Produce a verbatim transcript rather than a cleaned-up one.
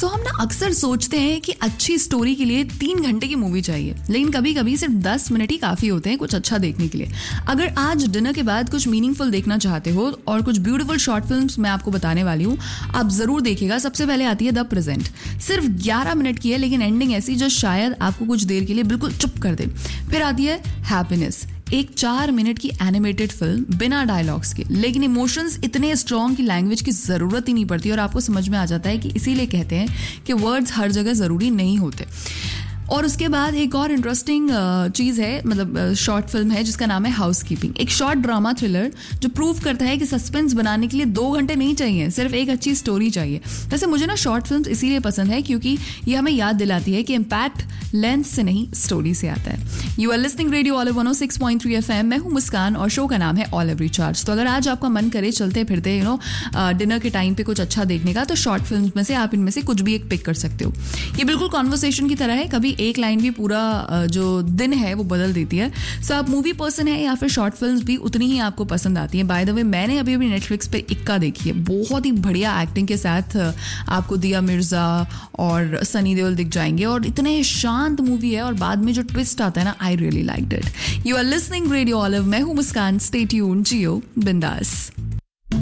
सो so, हम ना अक्सर सोचते हैं कि अच्छी स्टोरी के लिए तीन घंटे की मूवी चाहिए, लेकिन कभी कभी सिर्फ दस मिनट ही काफ़ी होते हैं कुछ अच्छा देखने के लिए। अगर आज डिनर के बाद कुछ मीनिंगफुल देखना चाहते हो और कुछ ब्यूटीफुल शॉर्ट फिल्म्स मैं आपको बताने वाली हूँ, आप ज़रूर देखिएगा। सबसे पहले आती है द प्रेजेंट। सिर्फ ग्यारह मिनट की है, लेकिन एंडिंग ऐसी जो शायद आपको कुछ देर के लिए बिल्कुल चुप कर दे। फिर आती है हैप्पीनेस, एक चार मिनट की एनिमेटेड फिल्म बिना डायलॉग्स के, लेकिन इमोशंस इतने स्ट्रॉन्ग कि लैंग्वेज की ज़रूरत ही नहीं पड़ती और आपको समझ में आ जाता है कि इसीलिए कहते हैं कि वर्ड्स हर जगह ज़रूरी नहीं होते। और उसके बाद एक और इंटरेस्टिंग चीज़ है, मतलब शॉर्ट फिल्म है जिसका नाम है हाउसकीपिंग। एक शॉर्ट ड्रामा थ्रिलर जो प्रूव करता है कि सस्पेंस बनाने के लिए दो घंटे नहीं चाहिए, सिर्फ एक अच्छी स्टोरी चाहिए। वैसे मुझे ना शॉर्ट फिल्म्स इसीलिए पसंद है क्योंकि ये हमें याद दिलाती है कि इम्पैक्ट लेंथ से नहीं स्टोरी से आता है। You are listening radio olive one O six point three F M. मैं हूँ मुस्कान और शो का नाम है ऑलिव रिचार्ज। तो अगर आज आपका मन करे चलते फिरते यू नो डिनर के टाइम पे कुछ अच्छा देखने का, तो शॉर्ट फिल्म में से आप इनमें से कुछ भी एक पिक कर सकते हो। ये बिल्कुल कॉन्वर्सेशन की तरह है, कभी एक लाइन भी पूरा जो दिन है वो बदल देती है। सो आप मूवी पर्सन है या फिर शॉर्ट फिल्म्स भी उतनी ही आपको पसंद आती है। बाय द वे, मैंने अभी अभी नेटफ्लिक्स पे इक्का देखी है, बहुत ही बढ़िया एक्टिंग के साथ आपको दिया मिर्जा और सनी देओल दिख जाएंगे और इतने शांत मूवी है और बाद में जो ट्विस्ट आता है ना, I really liked it. You are listening radio olive. मैं हूँ मुस्कान। स्टे ट्यून्ड, जियो बिंदास।